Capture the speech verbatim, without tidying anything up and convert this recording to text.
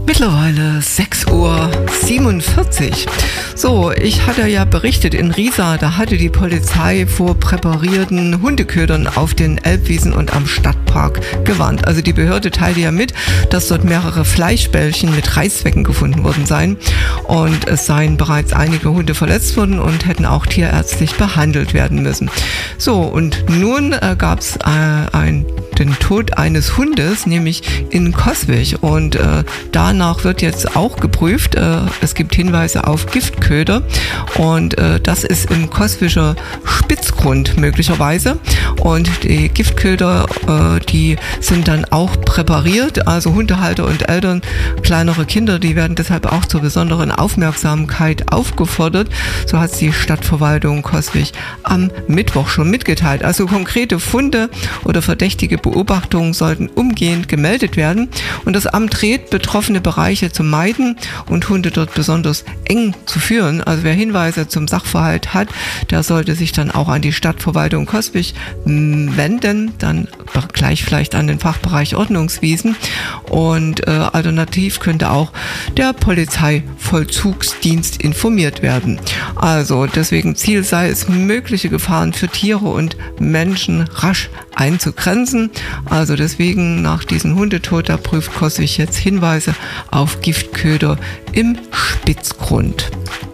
Mittlerweile sechs Uhr siebenundvierzig. So, ich hatte ja berichtet, in Riesa, da hatte die Polizei vor präparierten Hundeködern auf den Elbwiesen und am Stadtpark gewarnt. Also die Behörde teilte ja mit, dass dort mehrere Fleischbällchen mit Reißzwecken gefunden worden seien. Und es seien bereits einige Hunde verletzt worden und hätten auch tierärztlich behandelt werden müssen. So, und nun äh, gab es äh, ein den Tod eines Hundes, nämlich in Coswig. Und äh, danach wird jetzt auch geprüft. Äh, es gibt Hinweise auf Giftköder. Und äh, das ist im Coswiger Spitzgrund möglicherweise. Und die Giftköder, äh, die sind dann auch präpariert. Also Hundehalter und Eltern, kleinere Kinder, die werden deshalb auch zur besonderen Aufmerksamkeit aufgefordert. So hat die Stadtverwaltung Coswig am Mittwoch schon mitgeteilt. Also konkrete Funde oder verdächtige Beobachtungen sollten umgehend gemeldet werden. Und das Amt rät, betroffene Bereiche zu meiden und Hunde dort besonders eng zu führen. Also wer Hinweise zum Sachverhalt hat, der sollte sich dann auch an die Stadtverwaltung Coswig wenden, dann gleich vielleicht an den Fachbereich Ordnungswesen. Und äh, alternativ könnte auch der Polizeivollzugsdienst informiert werden. Also deswegen Ziel sei es, mögliche Gefahren für Tiere und Menschen rasch einzugrenzen. Also deswegen nach diesem Hundetod, da prüft Coswig jetzt Hinweise auf Giftköder im Spitzgrund.